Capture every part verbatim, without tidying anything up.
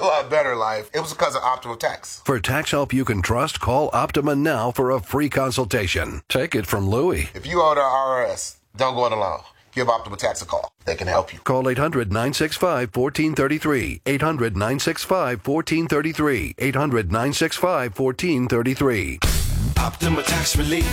lot better life. It was because of Optima Tax. For tax help you can trust, call Optima now for a free consultation. Take it from Louie. If you owe the I R S, don't go it alone. Give Optima Tax a call. They can help you. Call eight hundred, nine six five, one four three three. eight hundred, nine six five, one four three three. eight hundred, nine six five, one four three three. Optima Tax Relief.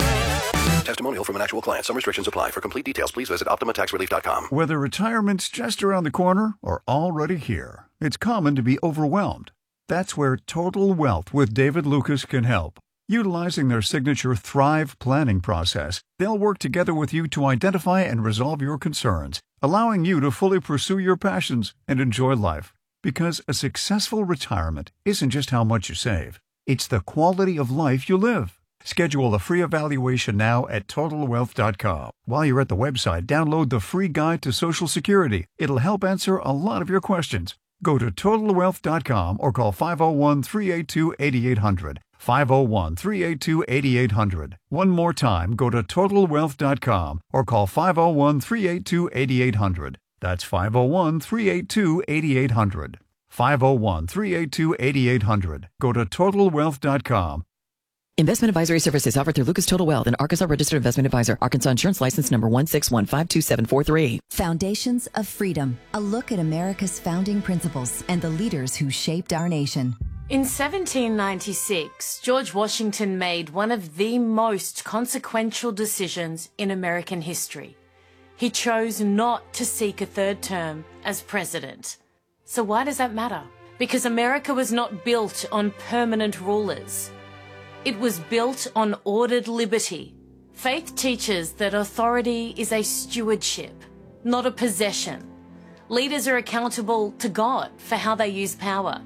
Testimonial from an actual client. Some restrictions apply. For complete details, please visit optima tax relief dot com. Whether retirement's just around the corner or already here, it's common to be overwhelmed. That's where Total Wealth with David Lucas can help. Utilizing their signature Thrive planning process, they'll work together with you to identify and resolve your concerns, allowing you to fully pursue your passions and enjoy life. Because a successful retirement isn't just how much you save, it's the quality of life you live. Schedule a free evaluation now at total wealth dot com. While you're at the website, download the free guide to Social Security. It'll help answer a lot of your questions. Go to total wealth dot com or call five oh one, three eight two, eight eight hundred. five oh one, three eight two, eight eight hundred. One more time, go to total wealth dot com or call five oh one, three eight two, eight eight hundred. That's five oh one, three eight two, eight eight hundred. five oh one, three eight two, eight eight hundred. Go to total wealth dot com. Investment advisory services offered through Lucas Total Wealth, an Arkansas registered investment advisor. Arkansas insurance license number one six one five two seven four three. Foundations of Freedom, a look at America's founding principles and the leaders who shaped our nation. In seventeen ninety-six, George Washington made one of the most consequential decisions in American history. He chose not to seek a third term as president. So why does that matter? Because America was not built on permanent rulers. It was built on ordered liberty. Faith teaches that authority is a stewardship, not a possession. Leaders are accountable to God for how they use power.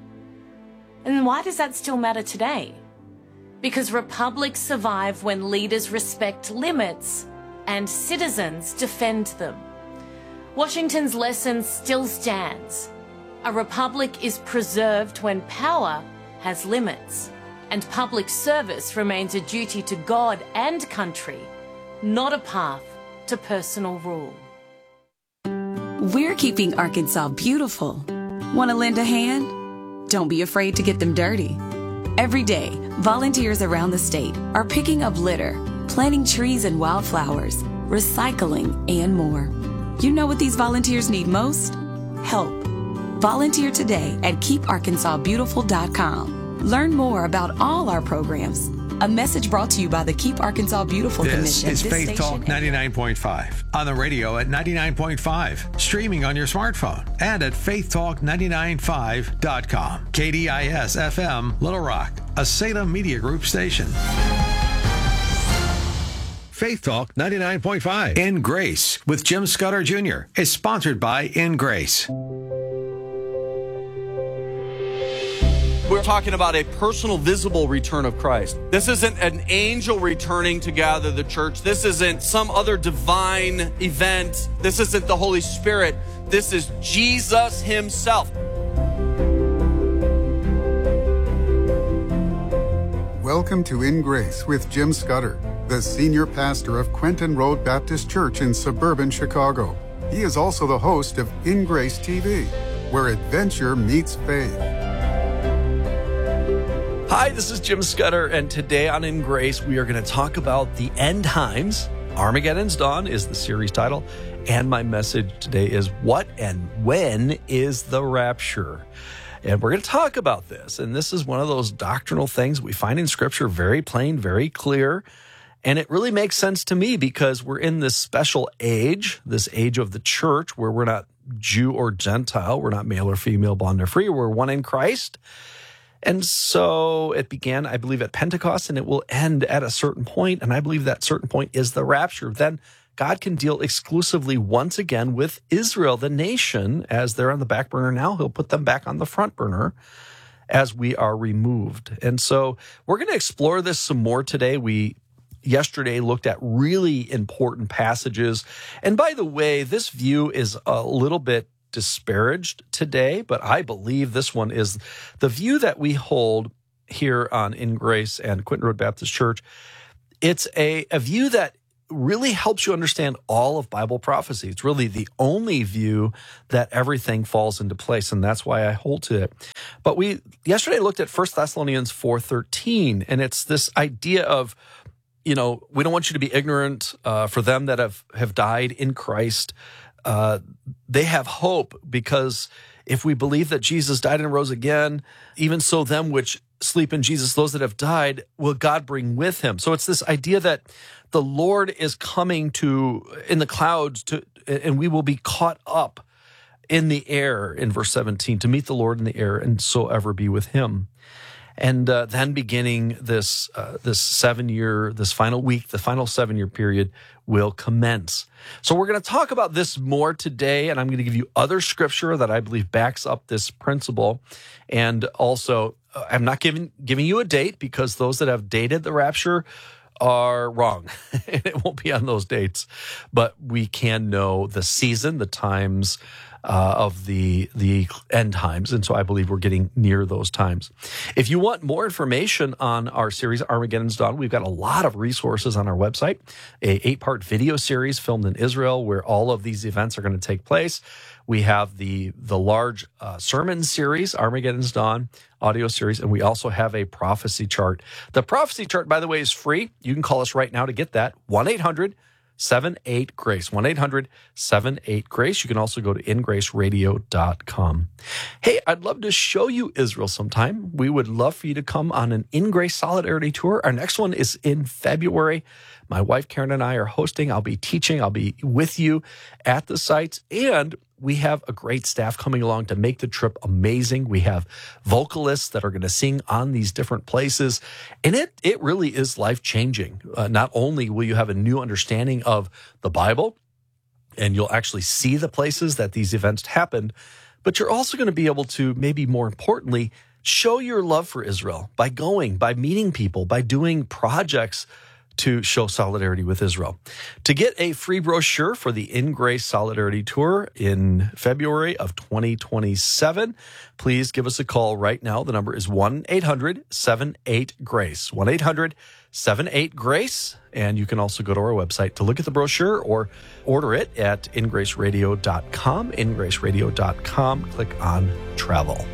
And why does that still matter today? Because republics survive when leaders respect limits and citizens defend them. Washington's lesson still stands. A republic is preserved when power has limits. And public service remains a duty to God and country, not a path to personal rule. We're keeping Arkansas beautiful. Want to lend a hand? Don't be afraid to get them dirty. Every day, volunteers around the state are picking up litter, planting trees and wildflowers, recycling, and more. You know what these volunteers need most? Help. Volunteer today at keep arkansas beautiful dot com. Learn more about all our programs. A message brought to you by the Keep Arkansas Beautiful this Commission. Is this is Faith Talk ninety-nine point five. On the radio at ninety-nine point five. Streaming on your smartphone and at faith talk nine nine five dot com. K D I S F M, Little Rock, a Salem Media Group station. Faith Talk ninety-nine point five. In Grace with Jim Scudder Junior is sponsored by In Grace. We're talking about a personal, visible return of Christ. This isn't an angel returning to gather the church. This isn't some other divine event. This isn't the Holy Spirit. This is Jesus himself. Welcome to In Grace with Jim Scudder, the senior pastor of Quentin Road Baptist Church in suburban Chicago. He is also the host of In Grace T V, where adventure meets faith. Hi, this is Jim Scudder, and today on In Grace, we are going to talk about the end times. Armageddon's Dawn is the series title, and my message today is what and when is the rapture? And we're going to talk about this, and this is one of those doctrinal things we find in Scripture very plain, very clear, and it really makes sense to me because we're in this special age, this age of the church, where we're not Jew or Gentile, we're not male or female, bond or free, we're one in Christ. And so it began, I believe, at Pentecost, and it will end at a certain point, and I believe that certain point is the rapture. Then God can deal exclusively once again with Israel, the nation, as they're on the back burner now. He'll put them back on the front burner as we are removed. And so we're going to explore this some more today. We yesterday looked at really important passages. And by the way, this view is a little bit disparaged today, but I believe this one is the view that we hold here on In Grace and Quentin Road Baptist Church. It's a, a view that really helps you understand all of Bible prophecy. It's really the only view that everything falls into place, and that's why I hold to it. But we yesterday looked at First Thessalonians four thirteen, and it's this idea of, you know, we don't want you to be ignorant. Uh, for them that have, have died in Christ, uh, they have hope, because if we believe that Jesus died and rose again, even so them which sleep in Jesus, those that have died, will God bring with him. So it's this idea that the Lord is coming to in the clouds, to, and we will be caught up in the air, in verse seventeen, to meet the Lord in the air and so ever be with him. And uh, then beginning this uh, this seven-year, this final week, the final seven-year period will commence. So we're going to talk about this more today, and I'm going to give you other scripture that I believe backs up this principle. And also, uh, I'm not giving giving you a date, because those that have dated the rapture are wrong. It won't be on those dates. But we can know the season, the times, Uh, of the the end times. And so I believe we're getting near those times. If you want more information on our series, Armageddon's Dawn, we've got a lot of resources on our website, a eight-part video series filmed in Israel where all of these events are going to take place. We have the, the large uh, sermon series, Armageddon's Dawn, audio series, and we also have a prophecy chart. The prophecy chart, by the way, is free. You can call us right now to get that, one eight hundred seven eight grace, one eight hundred seven eight grace. You can also go to in grace radio dot com. Hey, I'd love to show you Israel sometime. We would love for you to come on an In Grace Solidarity Tour. Our next one is in February. My wife Karen and I are hosting. I'll be teaching. I'll be with you at the sites, and we have a great staff coming along to make the trip amazing. We have vocalists that are going to sing on these different places, and it it really is life-changing. Uh, not only will you have a new understanding of the Bible, and you'll actually see the places that these events happened, but you're also going to be able to, maybe more importantly, show your love for Israel by going, by meeting people, by doing projects to show solidarity with Israel. To get a free brochure for the In Grace Solidarity Tour in February of twenty twenty-seven, please give us a call right now. The number is one eight hundred seven eight grace, one eight hundred seven eight grace. And you can also go to our website to look at the brochure or order it at in grace radio dot com, in grace radio dot com. Click on travel.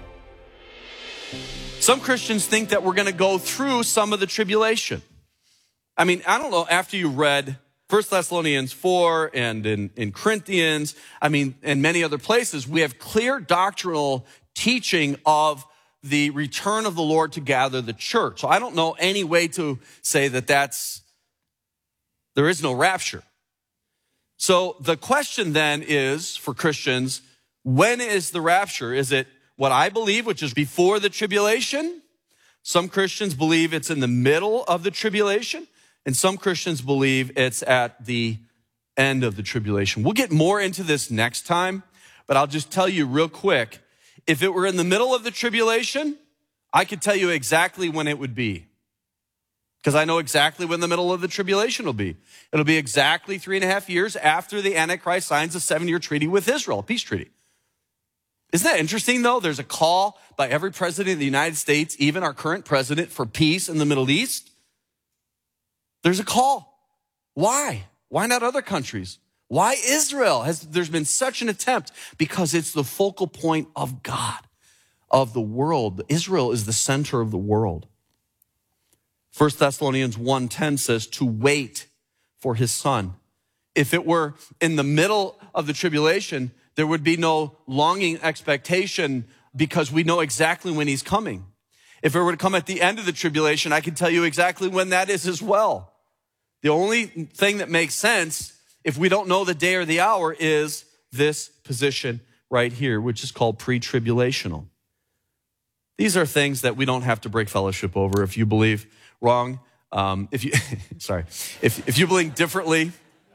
Some Christians think that we're going to go through some of the tribulation. I mean, I don't know, after you read First Thessalonians four and in, in Corinthians, I mean, and many other places, we have clear doctrinal teaching of the return of the Lord to gather the church. So I don't know any way to say that that's, there is no rapture. So the question then is, for Christians, when is the rapture? Is it what I believe, which is before the tribulation? Some Christians believe it's in the middle of the tribulation. And some Christians believe it's at the end of the tribulation. We'll get more into this next time, but I'll just tell you real quick. If it were in the middle of the tribulation, I could tell you exactly when it would be, because I know exactly when the middle of the tribulation will be. It'll be exactly three and a half years after the Antichrist signs a seven-year treaty with Israel, a peace treaty. Isn't that interesting, though? There's a call by every president of the United States, even our current president, for peace in the Middle East. There's a call. Why? Why not other countries? Why Israel? Has there's been such an attempt? Because it's the focal point of God, of the world. Israel is the center of the world. First Thessalonians one ten says to wait for his son. If it were in the middle of the tribulation, there would be no longing expectation, because we know exactly when he's coming. If it were to come at the end of the tribulation, I can tell you exactly when that is as well. The only thing that makes sense, if we don't know the day or the hour, is this position right here, which is called pre-tribulational. These are things that we don't have to break fellowship over. If you believe wrong, um, if you, sorry, if, if you believe differently,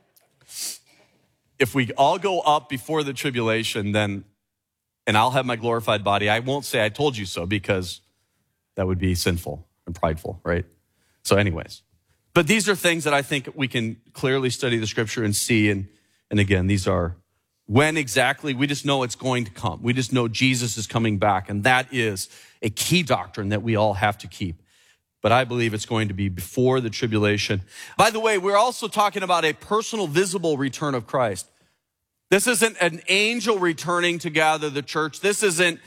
if we all go up before the tribulation, then, and I'll have my glorified body, I won't say I told you so, because that would be sinful and prideful, right? So anyways, but these are things that I think we can clearly study the scripture and see. And, and again, these are when exactly, we just know it's going to come. We just know Jesus is coming back. And that is a key doctrine that we all have to keep. But I believe it's going to be before the tribulation. By the way, we're also talking about a personal, visible return of Christ. This isn't an angel returning to gather the church. This isn't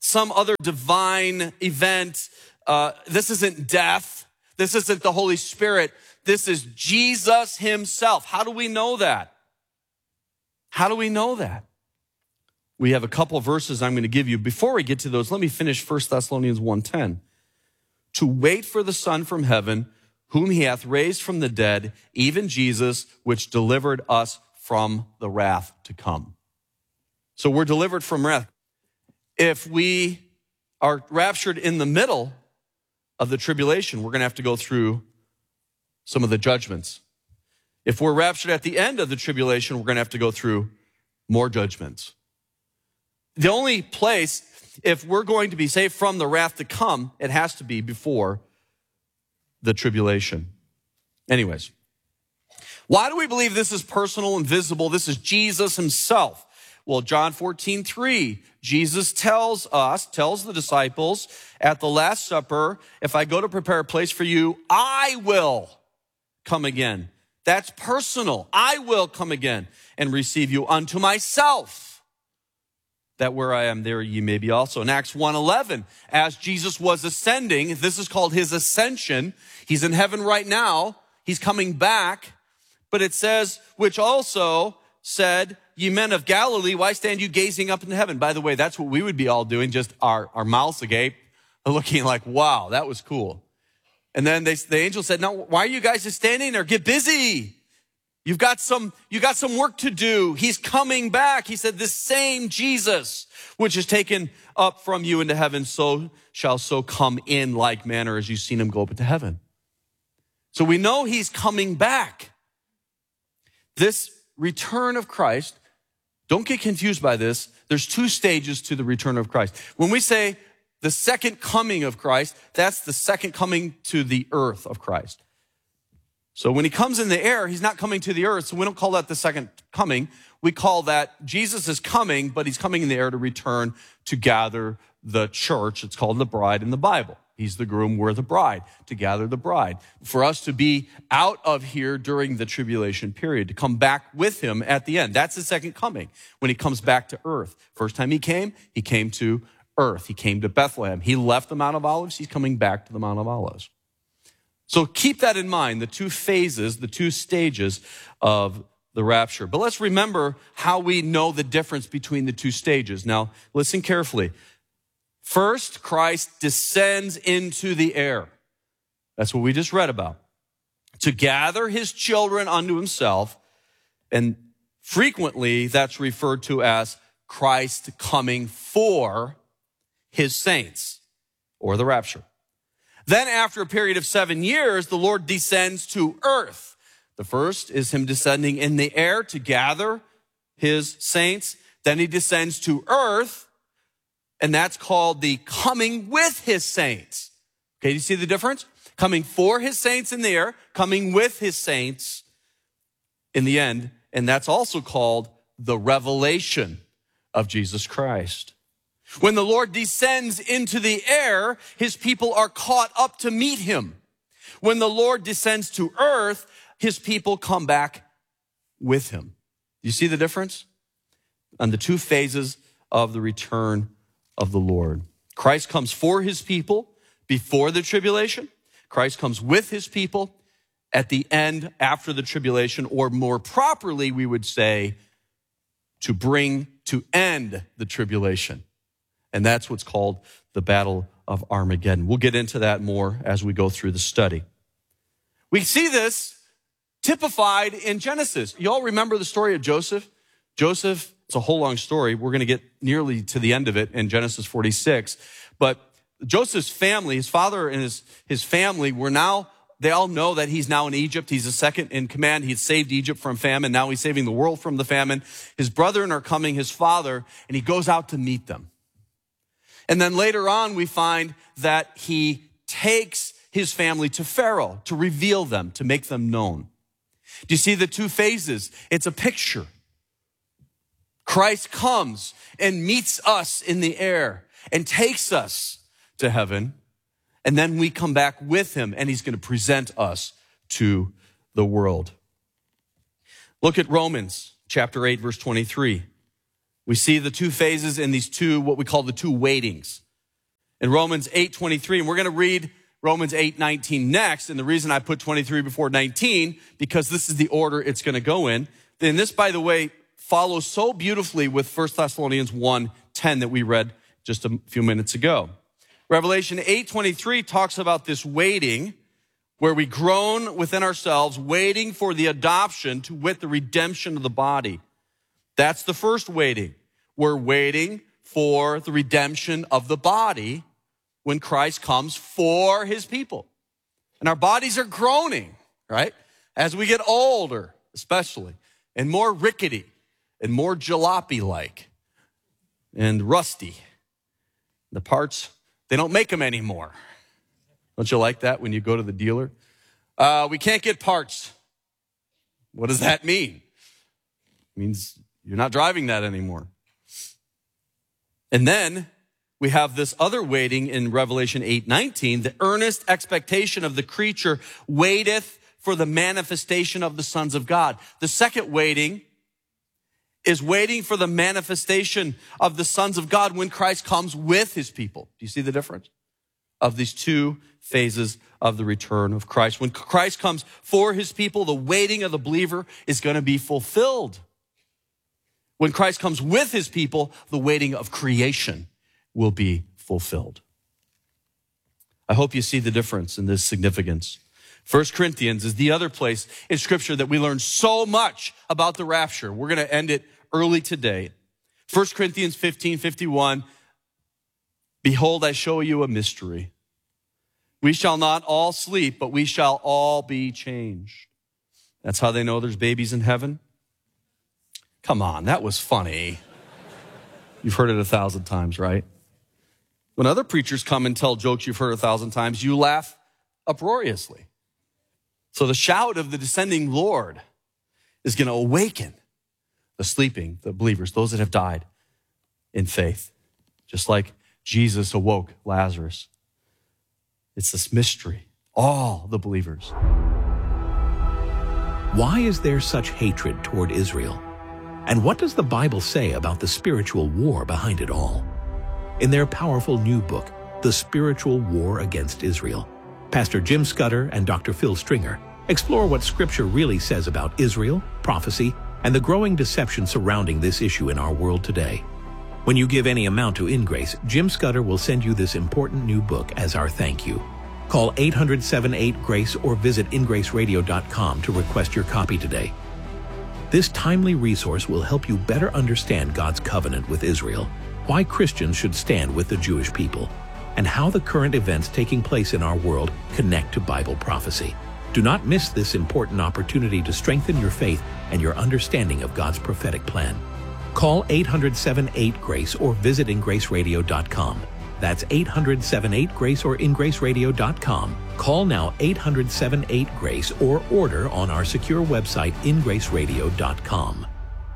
some other divine event. Uh, this isn't death. This isn't the Holy Spirit. This is Jesus himself. How do we know that? How do we know that? We have a couple of verses I'm going to give you. Before we get to those, let me finish First Thessalonians one ten. To wait for the Son from heaven, whom he hath raised from the dead, even Jesus, which delivered us from the wrath to come. So we're delivered from wrath. If we are raptured in the middle of the tribulation, we're going to have to go through some of the judgments. If we're raptured at the end of the tribulation, we're going to have to go through more judgments. The only place, if we're going to be saved from the wrath to come, it has to be before the tribulation. Anyways, why do we believe this is personal and visible? This is Jesus himself. Well, John fourteen three, Jesus tells us, tells the disciples at the Last Supper, if I go to prepare a place for you, I will come again. That's personal. I will come again and receive you unto myself, that where I am, there ye may be also. In Acts one eleven, as Jesus was ascending, this is called his ascension. He's in heaven right now. He's coming back. But it says, which also said, ye men of Galilee, why stand you gazing up into heaven? By the way, that's what we would be all doing, just our, our mouths agape, looking like, wow, that was cool. And then they, the angel said, no, why are you guys just standing there? Get busy. You've got some, you got some work to do. He's coming back. He said, this same Jesus, which is taken up from you into heaven, so shall so come in like manner as you've seen him go up into heaven. So we know he's coming back. This return of Christ, don't get confused by this. There's two stages to the return of Christ. When we say the second coming of Christ, that's the second coming to the earth of Christ. So when he comes in the air, he's not coming to the earth, so we don't call that the second coming. We call that Jesus is coming, but he's coming in the air to return to gather the church. It's called the bride in the Bible. He's the groom, we're the bride, to gather the bride. For us to be out of here during the tribulation period, to come back with him at the end. That's the second coming, when he comes back to earth. First time he came, he came to earth. He came to Bethlehem. He left the Mount of Olives. He's coming back to the Mount of Olives. So keep that in mind, the two phases, the two stages of the rapture. But let's remember how we know the difference between the two stages. Now, listen carefully. First, Christ descends into the air. That's what we just read about. To gather his children unto himself, and frequently that's referred to as Christ coming for his saints, or the rapture. Then after a period of seven years, the Lord descends to earth. The first is him descending in the air to gather his saints. Then he descends to earth, and that's called the coming with his saints. Okay, do you see the difference? Coming for his saints in the air, coming with his saints in the end. And that's also called the revelation of Jesus Christ. When the Lord descends into the air, his people are caught up to meet him. When the Lord descends to earth, his people come back with him. You see the difference? On the two phases of the return of the Lord. Christ comes for his people before the tribulation. Christ comes with his people at the end after the tribulation, or more properly, we would say, to bring to end the tribulation. And that's what's called the Battle of Armageddon. We'll get into that more as we go through the study. We see this typified in Genesis. You all remember the story of Joseph? Joseph, it's a whole long story. We're going to get nearly to the end of it in Genesis forty-six. But Joseph's family, his father and his, his family were now, they all know that he's now in Egypt. He's the second in command. He's saved Egypt from famine. Now he's saving the world from the famine. His brethren are coming, his father, and he goes out to meet them. And then later on, we find that he takes his family to Pharaoh to reveal them, to make them known. Do you see the two phases? It's a picture. Christ comes and meets us in the air and takes us to heaven. And then we come back with him, and he's going to present us to the world. Look at Romans chapter eight, verse twenty-three. We see the two phases in these two, what we call the two waitings. In Romans eight twenty-three, and we're going to read Romans eight nineteen next, and the reason I put twenty-three before nineteen, because this is the order it's going to go in. Then this, by the way, follows so beautifully with First Thessalonians one ten that we read just a few minutes ago. Revelation eight twenty-three talks about this waiting, where we groan within ourselves, waiting for the adoption, to wit, the redemption of the body. That's the first waiting. We're waiting for the redemption of the body when Christ comes for his people. And our bodies are groaning, right? As we get older, especially, and more rickety and more jalopy-like and rusty. The parts, they don't make them anymore. Don't you like that when you go to the dealer? Uh, we can't get parts. What does that mean? It means you're not driving that anymore. And then we have this other waiting in Revelation eight nineteen, the earnest expectation of the creature waiteth for the manifestation of the sons of God. The second waiting is waiting for the manifestation of the sons of God when Christ comes with his people. Do you see the difference of these two phases of the return of Christ? When Christ comes for his people, the waiting of the believer is going to be fulfilled. When Christ comes with his people, the waiting of creation will be fulfilled. I hope you see the difference in this significance. First Corinthians is the other place in Scripture that we learn so much about the rapture. We're going to end it early today. First Corinthians fifteen fifty-one, behold, I show you a mystery. We shall not all sleep, but we shall all be changed. That's how they know there's babies in heaven. Come on, that was funny. You've heard it a thousand times, right? When other preachers come and tell jokes you've heard a thousand times, you laugh uproariously. So the shout of the descending Lord is going to awaken the sleeping, the believers, those that have died in faith, just like Jesus awoke Lazarus. It's this mystery, all the believers. Why is there such hatred toward Israel? And what does the Bible say about the spiritual war behind it all? In their powerful new book, The Spiritual War Against Israel, Pastor Jim Scudder and Doctor Phil Stringer explore what Scripture really says about Israel, prophecy, and the growing deception surrounding this issue in our world today. When you give any amount to InGrace, Jim Scudder will send you this important new book as our thank you. Call eight hundred, seven eight, GRACE or visit in grace radio dot com to request your copy today. This timely resource will help you better understand God's covenant with Israel, why Christians should stand with the Jewish people, and how the current events taking place in our world connect to Bible prophecy. Do not miss this important opportunity to strengthen your faith and your understanding of God's prophetic plan. Call eight hundred, seven eight, GRACE or visit in grace radio dot com. That's eight hundred, seven eight, GRACE or in grace radio dot com. Call now eight hundred, seven eight, GRACE or order on our secure website in grace radio dot com.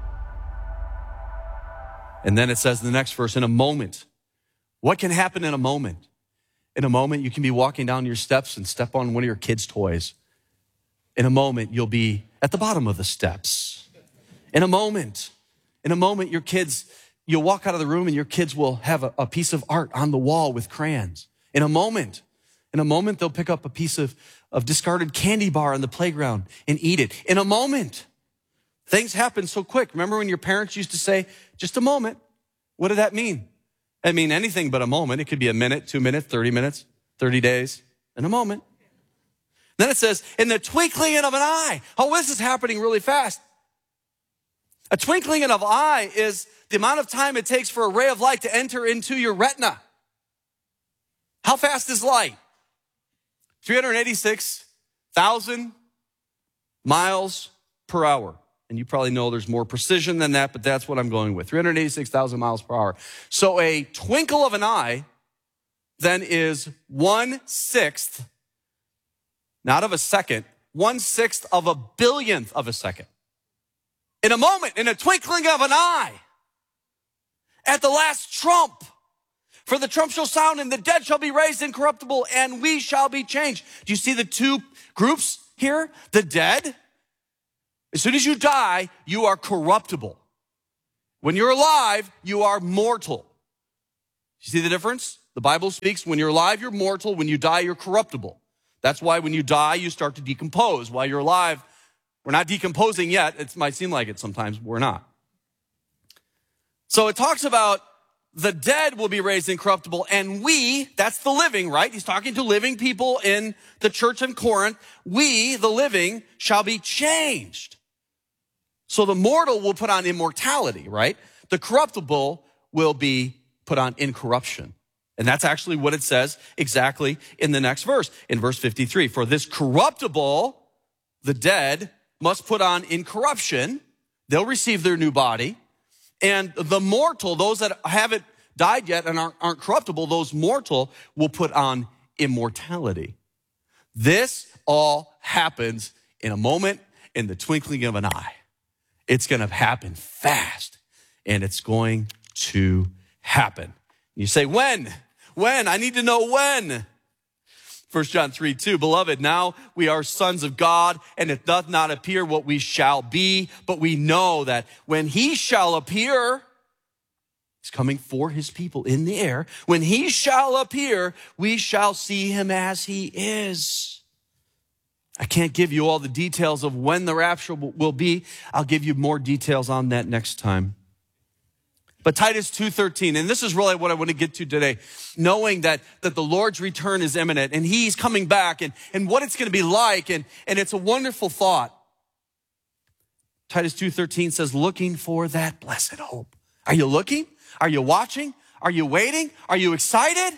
And then it says in the next verse, in a moment. What can happen in a moment? In a moment, you can be walking down your steps and step on one of your kids' toys. In a moment, you'll be at the bottom of the steps. In a moment, in a moment, your kids, you'll walk out of the room and your kids will have a, a piece of art on the wall with crayons. In a moment, in a moment, they'll pick up a piece of, of discarded candy bar on the playground and eat it. In a moment, things happen so quick. Remember when your parents used to say, just a moment? What did that mean? It mean anything but a moment. It could be a minute, two minutes, thirty minutes, thirty days, in a moment. Then it says, in the twinkling of an eye. Oh, this is happening really fast. A twinkling of an eye is the amount of time it takes for a ray of light to enter into your retina. How fast is light? three hundred eighty-six thousand miles per hour. And you probably know there's more precision than that, but that's what I'm going with. three hundred eighty-six thousand miles per hour. So a twinkle of an eye then is one-sixth, not of a second, one-sixth of a billionth of a second. In a moment, in a twinkling of an eye, at the last trump, for the trump shall sound and the dead shall be raised incorruptible and we shall be changed. Do you see the two groups here? The dead, as soon as you die, you are corruptible. When you're alive, you are mortal. You see the difference? The Bible speaks, when you're alive, you're mortal. When you die, you're corruptible. That's why when you die, you start to decompose. While you're alive, we're not decomposing yet. It might seem like it sometimes, but we're not. So it talks about the dead will be raised incorruptible, and we, that's the living, right? He's talking to living people in the church in Corinth. We, the living, shall be changed. So the mortal will put on immortality, right? The corruptible will be put on incorruption. And that's actually what it says exactly in the next verse, in verse fifty-three. For this corruptible, the dead, must put on incorruption. They'll receive their new body. And the mortal, those that haven't died yet and aren't, aren't corruptible, those mortal will put on immortality. This all happens in a moment, in the twinkling of an eye. It's going to happen fast, and it's going to happen. You say, when? When? I need to know when. First John three two, beloved, now we are sons of God, and it doth not appear what we shall be, but we know that when he shall appear, he's coming for his people in the air. When he shall appear, we shall see him as he is. I can't give you all the details of when the rapture will be. I'll give you more details on that next time. But Titus two thirteen, and this is really what I want to get to today, knowing that, that the Lord's return is imminent and he's coming back and, and what it's going to be like. And, and it's a wonderful thought. Titus two thirteen says, looking for that blessed hope. Are you looking? Are you watching? Are you waiting? Are you excited?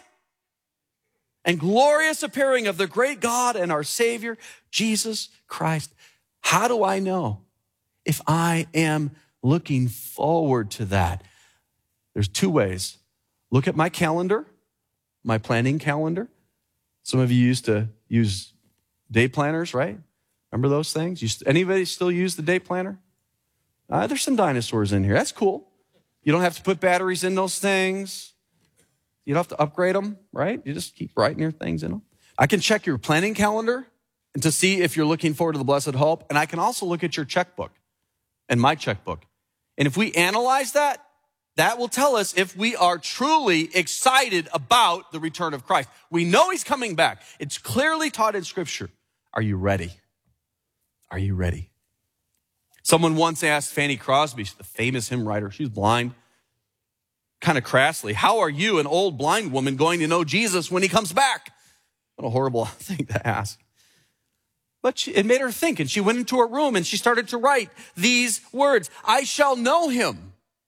And glorious appearing of the great God and our Savior, Jesus Christ. How do I know if I am looking forward to that? There's two ways. Look at my calendar, my planning calendar. Some of you used to use day planners, right? Remember those things? You, anybody still use the day planner? Uh, there's some dinosaurs in here. That's cool. You don't have to put batteries in those things. You don't have to upgrade them, right? You just keep writing your things in them. I can check your planning calendar and to see if you're looking forward to the blessed hope. And I can also look at your checkbook and my checkbook. And if we analyze that, that will tell us if we are truly excited about the return of Christ. We know he's coming back. It's clearly taught in Scripture. Are you ready? Are you ready? Someone once asked Fanny Crosby, the famous hymn writer, she was blind, kind of crassly, how are you, an old blind woman, going to know Jesus when he comes back? What a horrible thing to ask. But she, it made her think, and she went into her room and she started to write these words, I shall know him.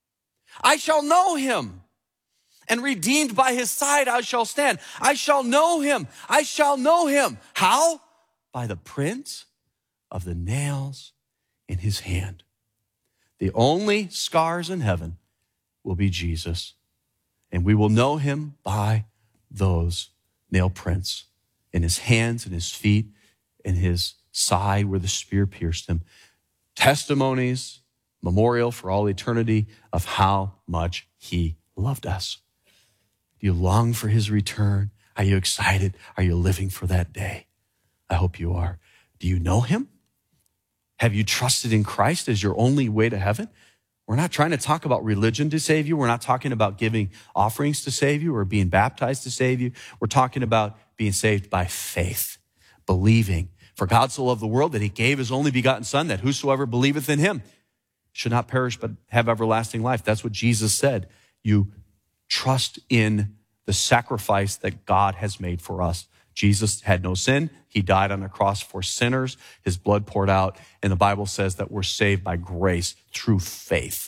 I shall know him, and redeemed by his side I shall stand. I shall know him. I shall know him. How? By the print of the nails in his hand. The only scars in heaven will be Jesus, and we will know him by those nail prints in his hands and his feet, in his side where the spear pierced him. Testimonies, memorial for all eternity of how much he loved us. Do you long for his return? Are you excited? Are you living for that day? I hope you are. Do you know him? Have you trusted in Christ as your only way to heaven? We're not trying to talk about religion to save you. We're not talking about giving offerings to save you or being baptized to save you. We're talking about being saved by faith, believing. For God so loved the world that he gave his only begotten Son, that whosoever believeth in him should not perish but have everlasting life. That's what Jesus said. You trust in the sacrifice that God has made for us. Jesus had no sin. He died on the cross for sinners. His blood poured out. And the Bible says that we're saved by grace through faith,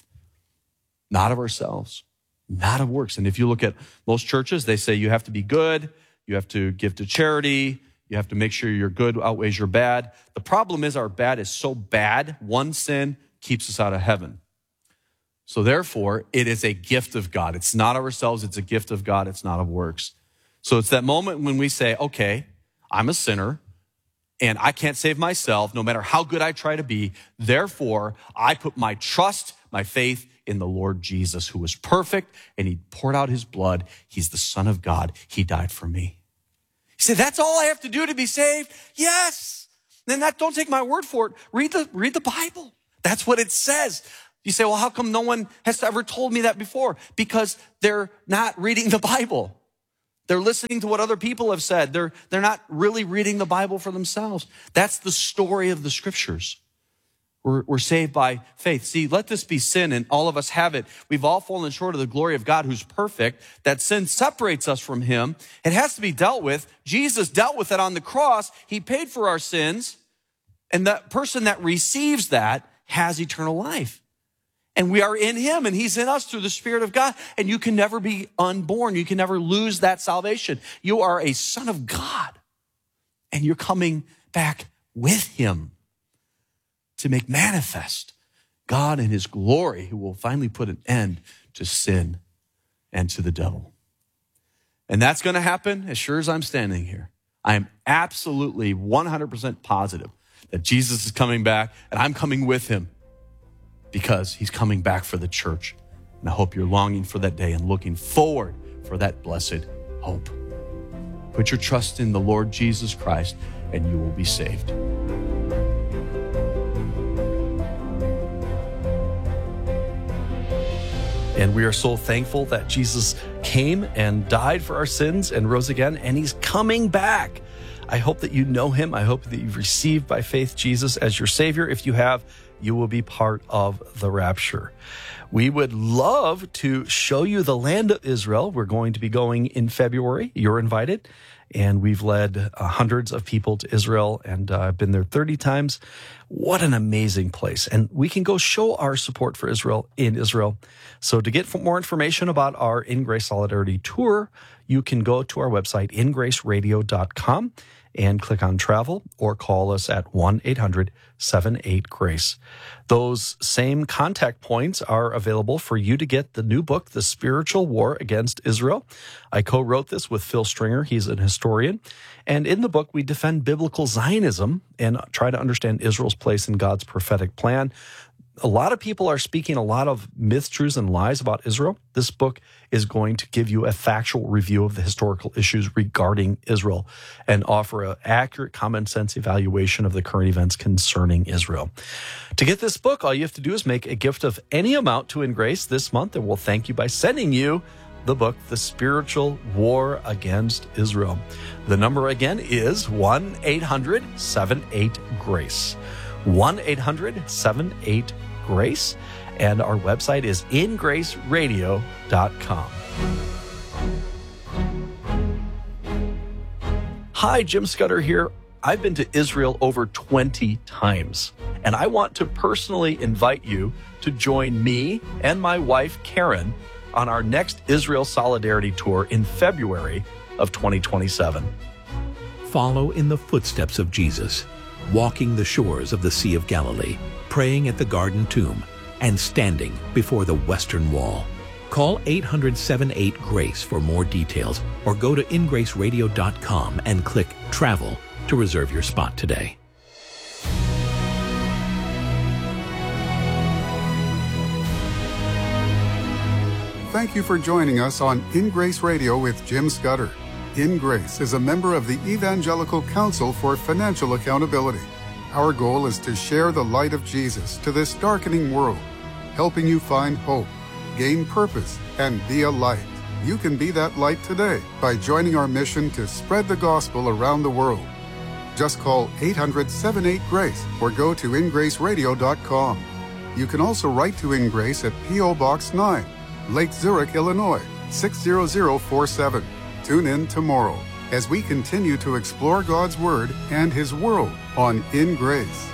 not of ourselves, not of works. And if you look at most churches, they say you have to be good. You have to give to charity. You have to make sure your good outweighs your bad. The problem is our bad is so bad, one sin keeps us out of heaven. So therefore, it is a gift of God. It's not of ourselves. It's a gift of God. It's not of works. So it's that moment when we say, okay, I'm a sinner and I can't save myself no matter how good I try to be. Therefore, I put my trust, my faith in the Lord Jesus, who was perfect and he poured out his blood. He's the Son of God. He died for me. You say, that's all I have to do to be saved? Yes. Then that, don't take my word for it. Read the, read the Bible. That's what it says. You say, well, how come no one has ever told me that before? Because they're not reading the Bible. They're listening to what other people have said. They're, they're not really reading the Bible for themselves. That's the story of the scriptures. We're, we're saved by faith. See, let this be sin, and all of us have it. We've all fallen short of the glory of God who's perfect. That sin separates us from him. It has to be dealt with. Jesus dealt with it on the cross. He paid for our sins. And that person that receives that has eternal life. And we are in him, and he's in us through the Spirit of God. And you can never be unborn. You can never lose that salvation. You are a son of God, and you're coming back with him to make manifest God in his glory, who will finally put an end to sin and to the devil. And that's going to happen as sure as I'm standing here. I am absolutely one hundred percent positive that Jesus is coming back, and I'm coming with him because he's coming back for the church. And I hope you're longing for that day and looking forward for that blessed hope. Put your trust in the Lord Jesus Christ, and you will be saved. And we are so thankful that Jesus came and died for our sins and rose again, and he's coming back. I hope that you know him. I hope that you've received by faith Jesus as your Savior. If you have, you will be part of the rapture. We would love to show you the land of Israel. We're going to be going in February. You're invited. And we've led uh, hundreds of people to Israel, and uh, I've been there thirty times. What an amazing place. And we can go show our support for Israel in Israel. So to get more information about our In Grace Solidarity Tour, you can go to our website, in grace radio dot com, and click on travel, or call us at one eight hundred seven eight grace. Those same contact points are available for you to get the new book, The Spiritual War Against Israel. I co-wrote this with Phil Stringer. He's an historian. And in the book, we defend biblical Zionism and try to understand Israel's place in God's prophetic plan. A lot of people are speaking a lot of myths, truths, and lies about Israel. This book is going to give you a factual review of the historical issues regarding Israel and offer an accurate, common sense evaluation of the current events concerning Israel. To get this book, all you have to do is make a gift of any amount to In Grace this month, and we'll thank you by sending you the book, The Spiritual War Against Israel. The number again is one eight hundred seven eight grace. one eight hundred seven eight grace. And our website is in grace radio dot com. Hi, Jim Scudder here. I've been to Israel over twenty times, and I want to personally invite you to join me and my wife, Karen, on our next Israel Solidarity Tour in February of twenty twenty-seven. Follow in the footsteps of Jesus, walking the shores of the Sea of Galilee, praying at the Garden Tomb, and standing before the Western Wall. Call eight hundred seven eight grace for more details, or go to in grace radio dot com and click Travel to reserve your spot today. Thank you for joining us on In Grace Radio with Jim Scudder. In Grace is a member of the Evangelical Council for Financial Accountability. Our goal is to share the light of Jesus to this darkening world, helping you find hope, gain purpose, and be a light. You can be that light today by joining our mission to spread the gospel around the world. Just call eight hundred seven eight grace or go to in grace radio dot com. You can also write to In Grace at P O Box nine, Lake Zurich, Illinois, six zero zero four seven. Tune in tomorrow as we continue to explore God's Word and His world on In Grace.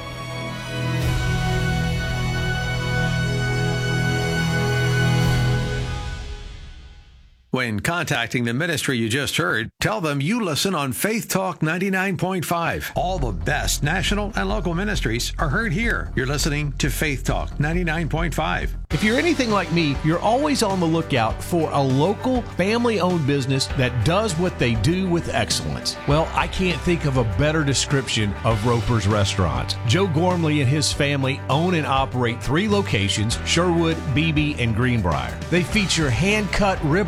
When contacting the ministry you just heard, tell them you listen on Faith Talk ninety-nine point five. All the best national and local ministries are heard here. You're listening to Faith Talk ninety-nine point five. If you're anything like me, you're always on the lookout for a local, family-owned business that does what they do with excellence. Well, I can't think of a better description of Roper's Restaurants. Joe Gormley and his family own and operate three locations, Sherwood, Beebe, and Greenbrier. They feature hand-cut ribeye steak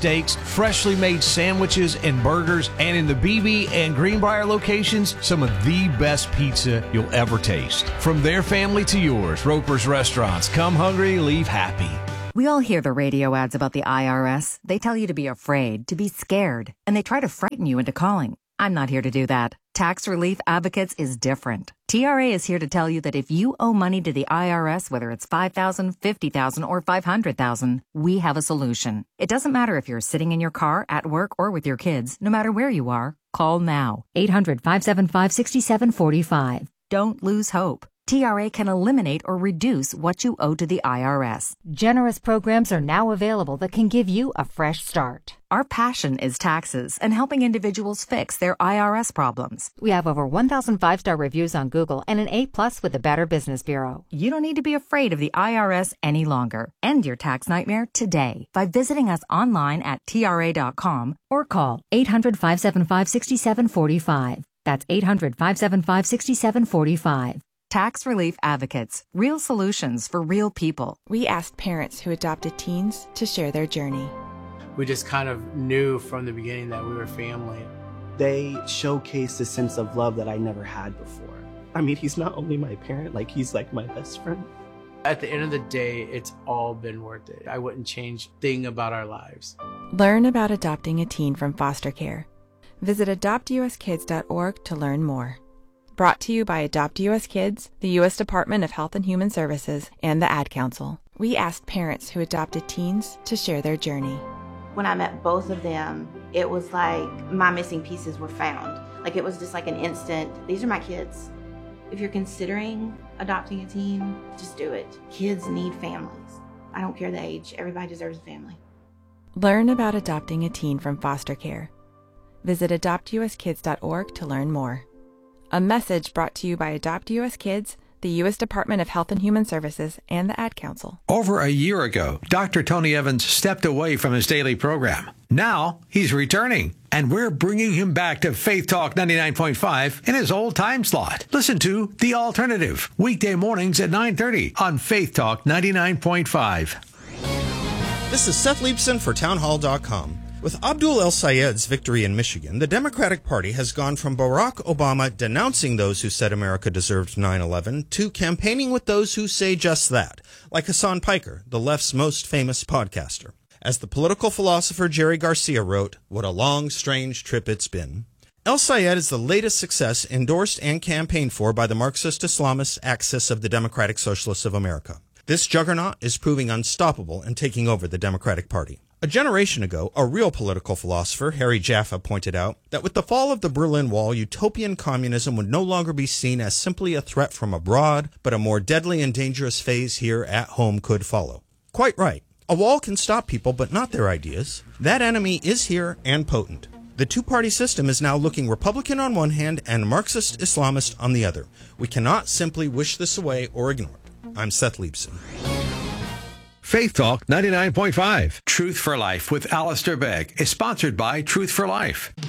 steaks, freshly made sandwiches and burgers, and in the B B and Greenbrier locations, some of the best pizza you'll ever taste. From their family to yours, Roper's Restaurants. Come hungry, leave happy. We all hear the radio ads about the I R S. They tell you to be afraid, to be scared, and they try to frighten you into calling. I'm not here to do that. Tax Relief Advocates is different. T R A is here to tell you that if you owe money to the I R S, whether it's five thousand dollars, fifty thousand dollars, or five hundred thousand dollars, we have a solution. It doesn't matter if you're sitting in your car, at work, or with your kids. No matter where you are, call now. eight hundred, five seven five, six seven four five. Don't lose hope. T R A can eliminate or reduce what you owe to the I R S. Generous programs are now available that can give you a fresh start. Our passion is taxes and helping individuals fix their I R S problems. We have over one thousand five-star reviews on Google and an A plus with the Better Business Bureau. You don't need to be afraid of the I R S any longer. End your tax nightmare today by visiting us online at T R A dot com or call eight hundred, five seven five, six seven four five. That's eight hundred, five seven five, six seven four five. Tax Relief Advocates. Real solutions for real people. We asked parents who adopted teens to share their journey. We just kind of knew from the beginning that we were family. They showcased a sense of love that I never had before. I mean, he's not only my parent, like he's like my best friend. At the end of the day, it's all been worth it. I wouldn't change a thing about our lives. Learn about adopting a teen from foster care. Visit adopt U S kids dot org to learn more. Brought to you by Adopt U S Kids, the U S Department of Health and Human Services, and the Ad Council. We asked parents who adopted teens to share their journey. When I met both of them, it was like my missing pieces were found. Like it was just like an instant, these are my kids. If you're considering adopting a teen, just do it. Kids need families. I don't care the age, everybody deserves a family. Learn about adopting a teen from foster care. Visit adopt U S kids dot org to learn more. A message brought to you by Adopt U S Kids, the U S Department of Health and Human Services, and the Ad Council. Over a year ago, Doctor Tony Evans stepped away from his daily program. Now he's returning, and we're bringing him back to Faith Talk ninety-nine point five in his old time slot. Listen to The Alternative, weekday mornings at nine thirty on Faith Talk ninety-nine point five. This is Seth Leibson for Town Hall dot com. With Abdul El-Sayed's victory in Michigan, the Democratic Party has gone from Barack Obama denouncing those who said America deserved nine eleven to campaigning with those who say just that, like Hassan Piker, the left's most famous podcaster. As the political philosopher Jerry Garcia wrote, "What a long, strange trip it's been." El-Sayed is the latest success endorsed and campaigned for by the Marxist-Islamist axis of the Democratic Socialists of America. This juggernaut is proving unstoppable and taking over the Democratic Party. A generation ago, a real political philosopher, Harry Jaffa, pointed out that with the fall of the Berlin Wall, utopian communism would no longer be seen as simply a threat from abroad, but a more deadly and dangerous phase here at home could follow. Quite right. A wall can stop people, but not their ideas. That enemy is here and potent. The two-party system is now looking Republican on one hand and Marxist-Islamist on the other. We cannot simply wish this away or ignore it. I'm Seth Leibson. Faith Talk ninety-nine point five. Truth for Life with Alistair Begg is sponsored by Truth for Life.